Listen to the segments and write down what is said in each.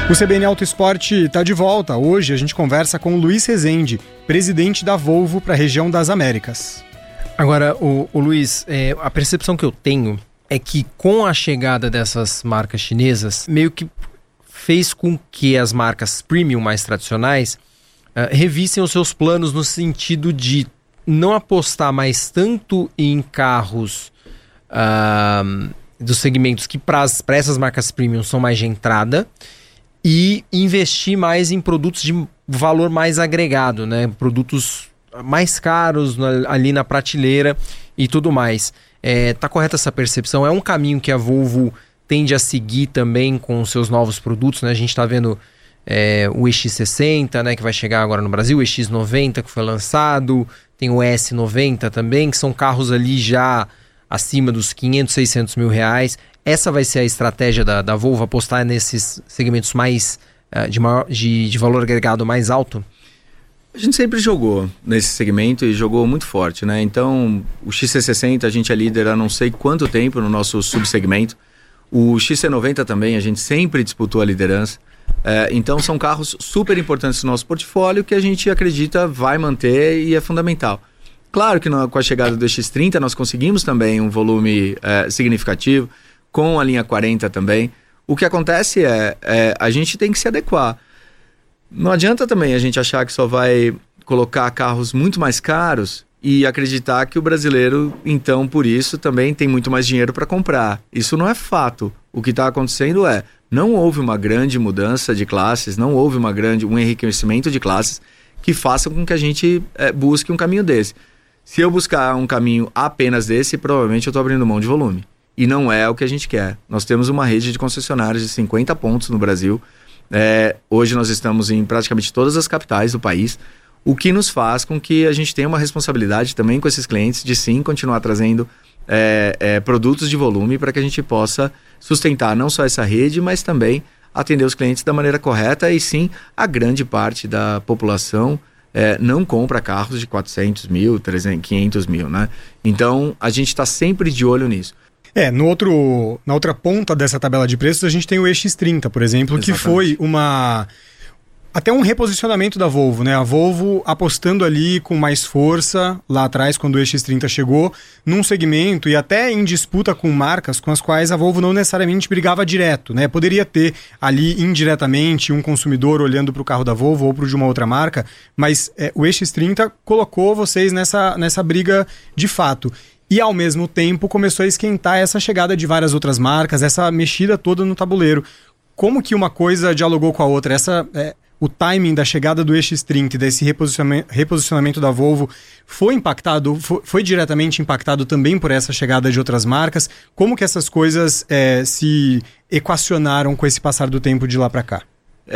O CBN Auto Esporte está de volta. Hoje a gente conversa com o Luiz Rezende, presidente da Volvo para a região das Américas. Agora, o Luiz, a percepção que eu tenho é que com a chegada dessas marcas chinesas, meio que fez com que as marcas premium mais tradicionais revissem os seus planos no sentido de não apostar mais tanto em carros dos segmentos que para essas marcas premium são mais de entrada, e investir mais em produtos de valor mais agregado, né? Produtos mais caros ali na prateleira e tudo mais. Tá correta essa percepção? É um caminho que a Volvo tende a seguir também com os seus novos produtos, né? A gente está vendo o EX60, né, que vai chegar agora no Brasil, o EX90 que foi lançado, tem o S90 também, que são carros ali já acima dos 500, 600 mil reais. Essa vai ser a estratégia da Volvo, apostar nesses segmentos mais de valor agregado mais alto? A gente sempre jogou nesse segmento e jogou muito forte, né? Então, o XC60 a gente é líder há não sei quanto tempo no nosso subsegmento. O XC90 também, a gente sempre disputou a liderança. Então, são carros super importantes no nosso portfólio que a gente acredita vai manter e é fundamental. Claro que com a chegada do X30 nós conseguimos também um volume significativo, com a linha 40 também. O que acontece a gente tem que se adequar. Não adianta também a gente achar que só vai colocar carros muito mais caros e acreditar que o brasileiro, então, por isso, também tem muito mais dinheiro para comprar. Isso não é fato. O que está acontecendo não houve uma grande mudança de classes, não houve um enriquecimento de classes que faça com que a gente busque um caminho desse. Se eu buscar um caminho apenas desse, provavelmente eu estou abrindo mão de volume. E não é o que a gente quer. Nós temos uma rede de concessionários de 50 pontos no Brasil. Hoje nós estamos em praticamente todas as capitais do país, o que nos faz com que a gente tenha uma responsabilidade também com esses clientes de sim continuar trazendo produtos de volume para que a gente possa sustentar não só essa rede, mas também atender os clientes da maneira correta. E sim, a grande parte da população não compra carros de 400 mil, 300, 500 mil, né? Então a gente está sempre de olho nisso. Na outra ponta dessa tabela de preços, a gente tem o EX30, por exemplo, Exatamente. Que foi até um reposicionamento da Volvo, né? A Volvo apostando ali com mais força lá atrás, quando o EX30 chegou, num segmento e até em disputa com marcas com as quais a Volvo não necessariamente brigava direto, né? Poderia ter ali indiretamente um consumidor olhando para o carro da Volvo ou para o de uma outra marca, mas o EX30 colocou vocês nessa briga de fato. E, ao mesmo tempo, começou a esquentar essa chegada de várias outras marcas, essa mexida toda no tabuleiro. Como que uma coisa dialogou com a outra? O timing da chegada do EX30 e desse reposicionamento da Volvo foi impactado, foi diretamente impactado também por essa chegada de outras marcas? Como que essas coisas se equacionaram com esse passar do tempo de lá para cá?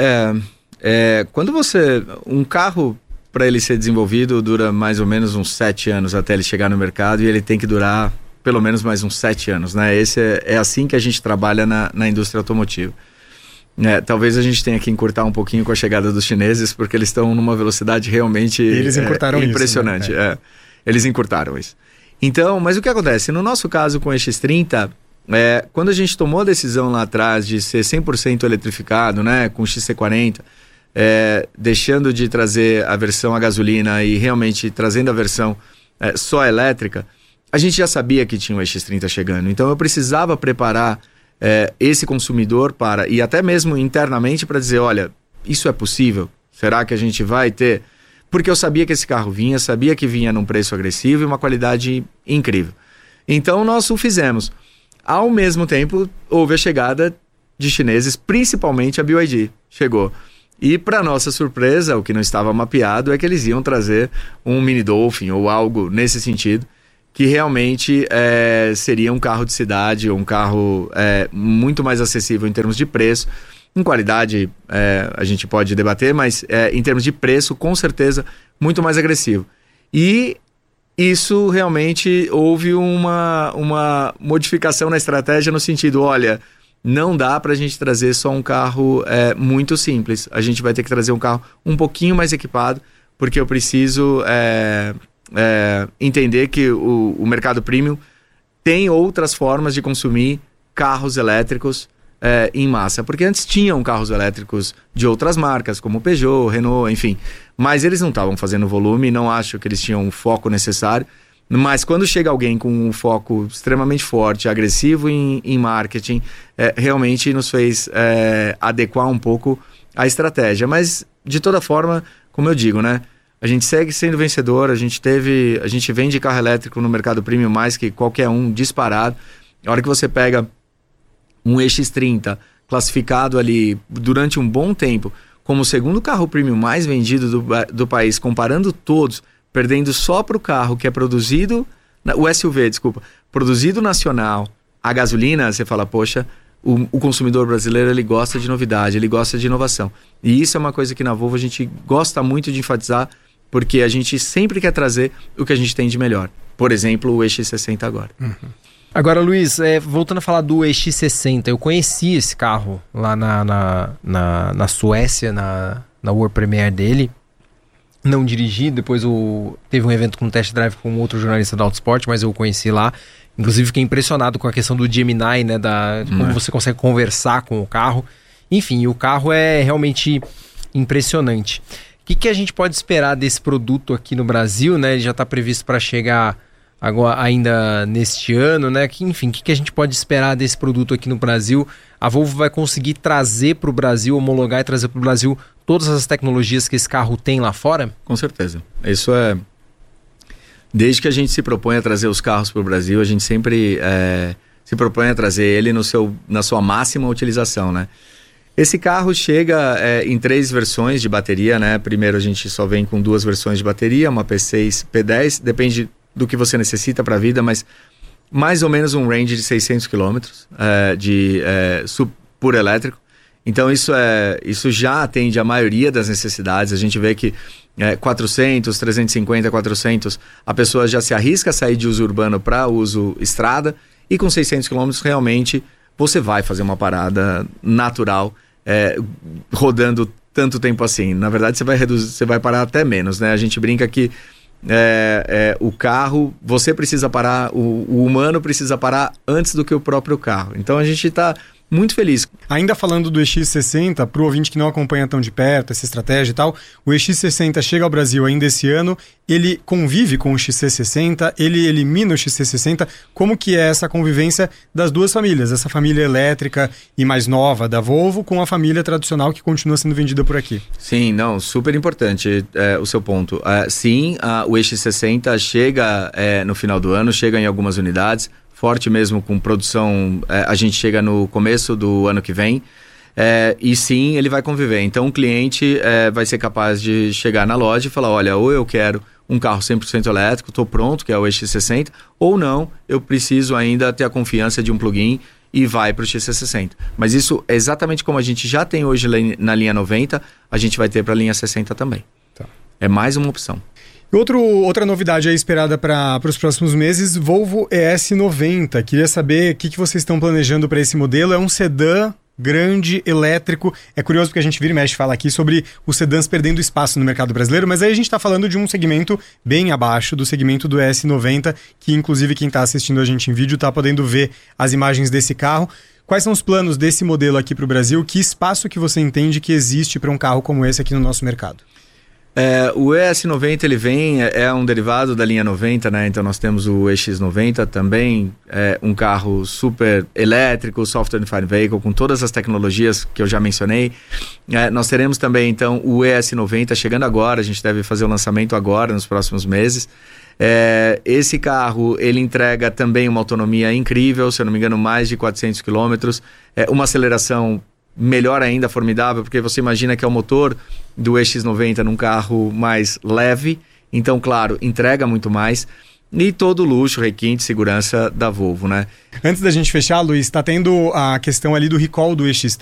Quando um carro, para ele ser desenvolvido, dura mais ou menos uns 7 anos até ele chegar no mercado, e ele tem que durar pelo menos mais uns 7 anos, né? É assim que a gente trabalha na indústria automotiva. Talvez a gente tenha que encurtar um pouquinho com a chegada dos chineses, porque eles estão numa velocidade realmente impressionante. Isso, né? Eles encurtaram isso. Então, mas o que acontece? No nosso caso com o X30, quando a gente tomou a decisão lá atrás de ser 100% eletrificado, né, com o XC40, deixando de trazer a versão a gasolina e realmente trazendo a versão só elétrica, a gente já sabia que tinha o X30 chegando. Então eu precisava preparar esse consumidor e até mesmo internamente para dizer, olha, isso é possível? Será que a gente vai ter? Porque eu sabia que esse carro sabia que vinha num preço agressivo e uma qualidade incrível. Então nós o fizemos. Ao mesmo tempo, houve a chegada de chineses, principalmente a BYD chegou. E, para nossa surpresa, o que não estava mapeado é que eles iam trazer um Mini Dolphin ou algo nesse sentido, que realmente seria um carro de cidade, um carro muito mais acessível em termos de preço. Em qualidade, a gente pode debater, mas em termos de preço, com certeza, muito mais agressivo. E isso realmente houve uma modificação na estratégia no sentido, olha, não dá para a gente trazer só um carro muito simples. A gente vai ter que trazer um carro um pouquinho mais equipado, porque eu preciso entender que o mercado premium tem outras formas de consumir carros elétricos em massa, porque antes tinham carros elétricos de outras marcas, como Peugeot, Renault, enfim, mas eles não estavam fazendo volume, não acho que eles tinham o foco necessário, mas quando chega alguém com um foco extremamente forte, agressivo em marketing, realmente nos fez adequar um pouco a estratégia, mas de toda forma, como eu digo, né, a gente segue sendo vencedor, a gente vende carro elétrico no mercado premium mais que qualquer um, disparado. A hora que você pega um EX30 classificado ali durante um bom tempo como o segundo carro premium mais vendido do país, comparando todos, perdendo só para o carro que é produzido, o SUV, produzido nacional, a gasolina, você fala, poxa, o consumidor brasileiro, ele gosta de novidade, ele gosta de inovação. E isso é uma coisa que na Volvo a gente gosta muito de enfatizar, porque a gente sempre quer trazer o que a gente tem de melhor. Por exemplo, o EX60 agora. Uhum. Agora, Luiz, voltando a falar do EX60, eu conheci esse carro lá na Suécia, na World Premiere dele. Não dirigi, depois teve um evento com test drive com outro jornalista da Autosport, mas eu o conheci lá. Inclusive fiquei impressionado com a questão do Gemini, né, como você consegue conversar com o carro. Enfim, o carro é realmente impressionante. O que a gente pode esperar desse produto aqui no Brasil, né? Ele já está previsto para chegar agora, ainda neste ano, né? Enfim, o que a gente pode esperar desse produto aqui no Brasil? A Volvo vai conseguir trazer para o Brasil, homologar e trazer para o Brasil todas as tecnologias que esse carro tem lá fora? Com certeza. Isso é... Desde que a gente se propõe a trazer os carros para o Brasil, a gente sempre se propõe a trazer ele na sua máxima utilização, né? Esse carro chega em 3 versões de bateria, né? Primeiro a gente só vem com 2 versões de bateria, uma P6, P10, depende do que você necessita para a vida, mas mais ou menos um range de 600 km puro elétrico. Então isso já atende a maioria das necessidades. A gente vê que 400, 350, 400, a pessoa já se arrisca a sair de uso urbano para uso estrada, e com 600 km realmente você vai fazer uma parada natural, rodando tanto tempo assim. Na verdade você vai parar até menos, né? A gente brinca que o carro, você precisa parar, o humano precisa parar antes do que o próprio carro. Então a gente está muito feliz. Ainda falando do EX60, para o ouvinte que não acompanha tão de perto essa estratégia e tal, o EX60 chega ao Brasil ainda esse ano, ele convive com o XC60, ele elimina o XC60. Como que é essa convivência das duas famílias, essa família elétrica e mais nova da Volvo com a família tradicional que continua sendo vendida por aqui? Sim, não, super importante o seu ponto. Sim, o EX60 chega no final do ano, chega em algumas unidades, forte mesmo com produção, a gente chega no começo do ano que vem, e sim, ele vai conviver. Então o cliente vai ser capaz de chegar na loja e falar, olha, ou eu quero um carro 100% elétrico, estou pronto, que é o EX60, ou não, eu preciso ainda ter a confiança de um plug-in e vai para o XC60. Mas isso é exatamente como a gente já tem hoje na linha 90, a gente vai ter para a linha 60 também. Tá. É mais uma opção. Outra novidade aí esperada para os próximos meses, Volvo ES90. Queria saber o que vocês estão planejando para esse modelo. É um sedã grande, elétrico. É curioso porque a gente vira e mexe fala aqui sobre os sedãs perdendo espaço no mercado brasileiro, mas aí a gente está falando de um segmento bem abaixo do segmento do ES90, que inclusive quem está assistindo a gente em vídeo está podendo ver as imagens desse carro. Quais são os planos desse modelo aqui para o Brasil? Que espaço que você entende que existe para um carro como esse aqui no nosso mercado? O ES90 ele vem, um derivado da linha 90, né? Então nós temos o EX90 também, um carro super elétrico, Software Defined Vehicle, com todas as tecnologias que eu já mencionei. Nós teremos também então o ES90 chegando agora, a gente deve fazer o lançamento agora, nos próximos meses. Esse carro, ele entrega também uma autonomia incrível, se eu não me engano, mais de 400 km, uma aceleração melhor ainda, formidável, porque você imagina que é o motor do EX90 num carro mais leve, então, claro, entrega muito mais, e todo o luxo, requinte, segurança da Volvo, né? Antes da gente fechar, Luiz, está tendo a questão ali do recall do EX30,